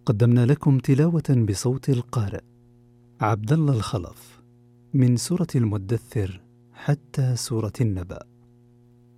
قدمنا لكم تلاوة بصوت القارئ عبد الله الخلف من سورة المدثر حتى سورة النبأ.